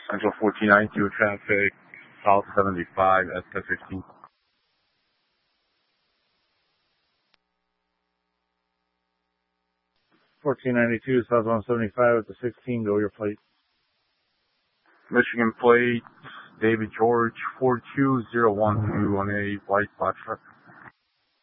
Central 1492 traffic, South 75 at 1015. 1492 South 175 at the 16, go your plate. Michigan plate, David George, 42012 on a white box truck.